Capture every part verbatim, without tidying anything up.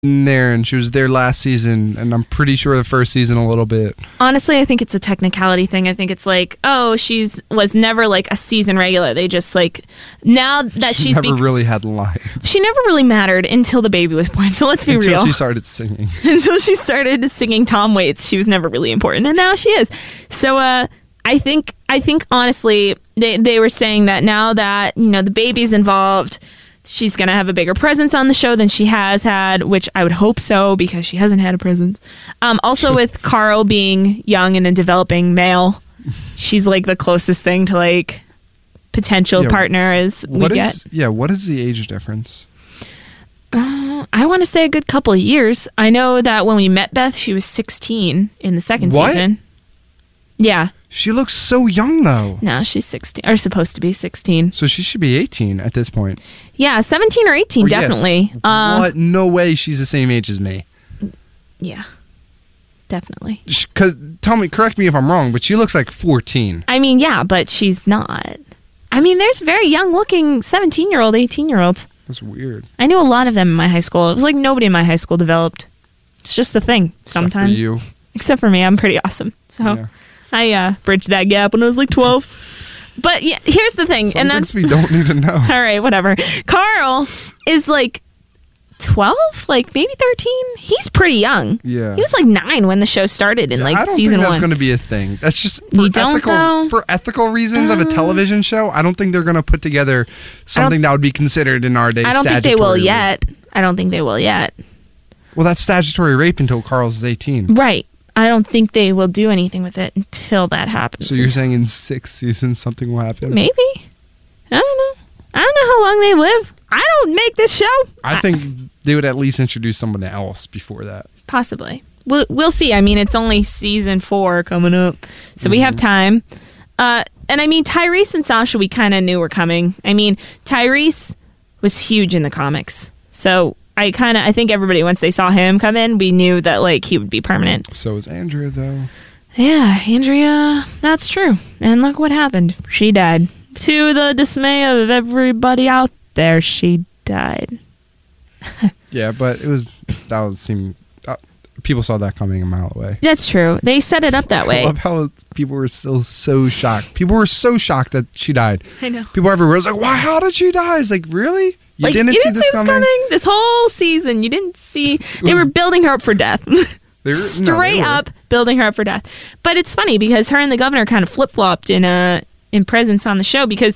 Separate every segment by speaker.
Speaker 1: in there, and she was there last season, and I'm pretty sure the first season a little bit.
Speaker 2: Honestly, I think it's a technicality thing. I think it's like, oh, she's was never like a season regular. They just like now that
Speaker 1: she
Speaker 2: she's
Speaker 1: never
Speaker 2: be-
Speaker 1: really had lines.
Speaker 2: She never really mattered until the baby was born. So let's be
Speaker 1: until
Speaker 2: real.
Speaker 1: Until she started singing.
Speaker 2: Until she started singing Tom Waits, she was never really important, and now she is. So, uh, I think I think honestly, they they were saying that now that you know the baby's involved, she's going to have a bigger presence on the show than she has had, which I would hope so because she hasn't had a presence. Um, also, with Carl being young and a developing male, she's like the closest thing to like potential
Speaker 1: yeah,
Speaker 2: partner as we
Speaker 1: what
Speaker 2: get.
Speaker 1: Is, yeah, what is the age difference?
Speaker 2: Uh, I want to say a good couple of years. I know that when we met Beth, she was sixteen in the second
Speaker 1: what?
Speaker 2: season. Yeah.
Speaker 1: She looks so young, though.
Speaker 2: No, she's sixteen, or supposed to be sixteen.
Speaker 1: So she should be eighteen at this point.
Speaker 2: Yeah, seventeen or eighteen,
Speaker 1: or
Speaker 2: definitely.
Speaker 1: Yes.
Speaker 2: Uh,
Speaker 1: what? No way she's the same age as me.
Speaker 2: Yeah, definitely.
Speaker 1: Cause, tell me, correct me if I'm wrong, but she looks like fourteen.
Speaker 2: I mean, yeah, but she's not. I mean, there's very young-looking seventeen-year-old, eighteen-year-olds.
Speaker 1: That's weird.
Speaker 2: I knew a lot of them in my high school. It was like nobody in my high school developed. It's just a thing sometimes.
Speaker 1: Except for you.
Speaker 2: Except for me. I'm pretty awesome. So... Yeah. I uh, bridged that gap when I was like twelve. But yeah, here's the thing.
Speaker 1: Some
Speaker 2: and
Speaker 1: things
Speaker 2: that's
Speaker 1: we don't need to know.
Speaker 2: All right, whatever. Carl is like twelve, like maybe thirteen. He's pretty young.
Speaker 1: Yeah.
Speaker 2: He was like nine when the show started in
Speaker 1: yeah,
Speaker 2: like
Speaker 1: I don't
Speaker 2: season
Speaker 1: think that's
Speaker 2: one.
Speaker 1: going to be a thing. That's just for
Speaker 2: you don't
Speaker 1: ethical,
Speaker 2: know?
Speaker 1: For ethical reasons
Speaker 2: uh,
Speaker 1: of a television show. I don't think they're going to put together something that would be considered in our day.
Speaker 2: I don't think they will yet. I don't think they will yet.
Speaker 1: Well, that's statutory rape until Carl's is eighteen.
Speaker 2: Right. I don't think they will do anything with it until that happens.
Speaker 1: So you're saying in six seasons something will happen?
Speaker 2: Maybe. I don't know. I don't know how long they live. I don't make this show.
Speaker 1: I think they would at least introduce someone else before that.
Speaker 2: Possibly. We'll, we'll see. I mean, it's only season four coming up, so mm-hmm. we have time. Uh, and I mean, Tyrese and Sasha, we kind of knew were coming. I mean, Tyrese was huge in the comics. So I kind of, I think everybody, once they saw him come in, we knew that, like, he would be permanent.
Speaker 1: So is Andrea, though.
Speaker 2: Yeah, Andrea, that's true. And look what happened. She died. To the dismay of everybody out there, she died.
Speaker 1: Yeah, but it was, that was, seemed, uh, people saw that coming a mile away.
Speaker 2: That's true. They set it up that way.
Speaker 1: I love how people were still so shocked. People were so shocked that she died.
Speaker 2: I know.
Speaker 1: People everywhere was like, why, how did she die? It's like, really? You
Speaker 2: like,
Speaker 1: didn't
Speaker 2: you
Speaker 1: see
Speaker 2: didn't
Speaker 1: this
Speaker 2: see
Speaker 1: coming?
Speaker 2: coming? This whole season, you didn't see. They were building her up for death.
Speaker 1: They were,
Speaker 2: Straight
Speaker 1: no, they
Speaker 2: up building her up for death. But it's funny because her and the governor kind of flip-flopped in uh, in presence on the show because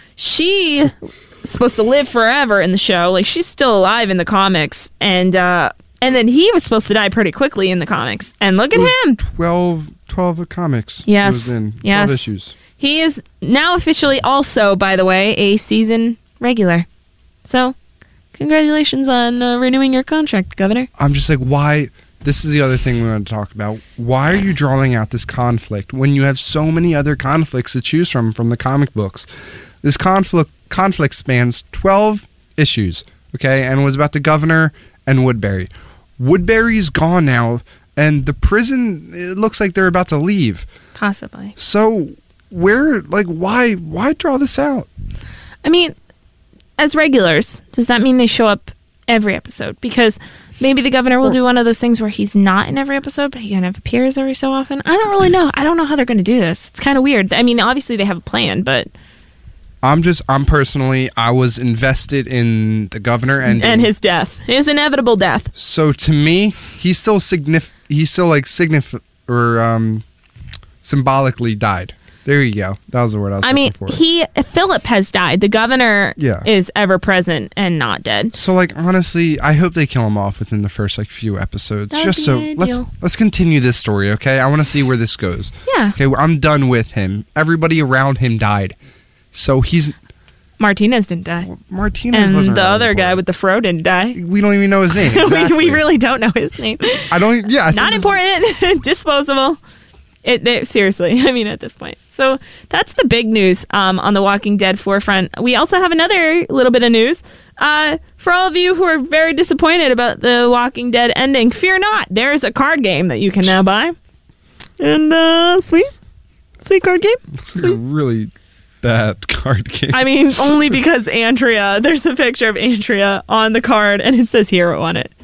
Speaker 2: she is supposed to live forever in the show. Like, she's still alive in the comics. And uh, and then he was supposed to die pretty quickly in the comics. And look at him.
Speaker 1: twelve, twelve comics.
Speaker 2: Yes.
Speaker 1: Was in, twelve
Speaker 2: yes.
Speaker 1: issues.
Speaker 2: He is now officially also, by the way, a season regular. So, congratulations on uh, renewing your contract, Governor.
Speaker 1: I'm just like, why? This is the other thing we want to talk about. Why are you drawing out this conflict when you have so many other conflicts to choose from from the comic books? This conflict conflict spans twelve issues, okay, and was about the governor and Woodbury. Woodbury's gone now, and the prison, it looks like they're about to leave.
Speaker 2: Possibly.
Speaker 1: So, where, like, why, why draw this out?
Speaker 2: I mean, as regulars, does that mean they show up every episode? Because maybe the governor will do one of those things where he's not in every episode, but he kind of appears every so often. I don't really know. I don't know how they're going to do this. It's kind of weird. I mean, obviously they have a plan, but...
Speaker 1: I'm just, I'm personally, I was invested in the governor and...
Speaker 2: And his death. His inevitable death.
Speaker 1: So to me, he's still signif- he's still like signif- or um, symbolically died. There you go. That was the word I was
Speaker 2: I
Speaker 1: looking
Speaker 2: mean,
Speaker 1: for.
Speaker 2: he Philip has died. The governor
Speaker 1: yeah.
Speaker 2: is ever present and not dead.
Speaker 1: So, like, honestly, I hope they kill him off within the first like few episodes.
Speaker 2: That would
Speaker 1: just
Speaker 2: be
Speaker 1: so
Speaker 2: ideal.
Speaker 1: let's let's continue this story, okay? I want to see where this goes.
Speaker 2: Yeah.
Speaker 1: Okay, I'm done with him. Everybody around him died, so he's
Speaker 2: Martinez didn't die,
Speaker 1: well, Martinez
Speaker 2: and
Speaker 1: wasn't
Speaker 2: the
Speaker 1: really
Speaker 2: other guy
Speaker 1: important.
Speaker 2: with the fro didn't die.
Speaker 1: We don't even know his name. Exactly.
Speaker 2: we, we really don't know his name.
Speaker 1: I don't. Yeah, I
Speaker 2: not
Speaker 1: think
Speaker 2: important. Disposable. It, it seriously. I mean, at this point. So that's the big news um, on the Walking Dead forefront. We also have another little bit of news. Uh, for all of you who are very disappointed about the Walking Dead ending, fear not. There's a card game that you can now buy. And uh, sweet. Sweet card game.
Speaker 1: Looks like a really bad card game.
Speaker 2: I mean, only because Andrea, there's a picture of Andrea on the card and it says hero on it.